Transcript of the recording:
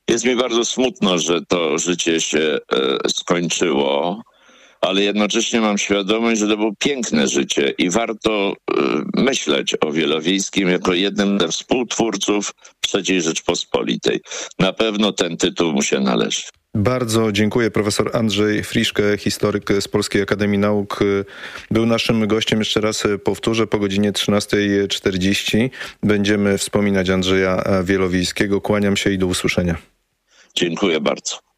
Jest mi bardzo smutno, że to życie się skończyło, ale jednocześnie mam świadomość, że to było piękne życie i warto myśleć o Wielowiejskim jako jednym ze współtwórców III Rzeczpospolitej. Na pewno ten tytuł mu się należy. Bardzo dziękuję. Profesor Andrzej Friszke, historyk z Polskiej Akademii Nauk, był naszym gościem. Jeszcze raz powtórzę, po godzinie 13:40 będziemy wspominać Andrzeja Wielowiejskiego. Kłaniam się i do usłyszenia. Dziękuję bardzo.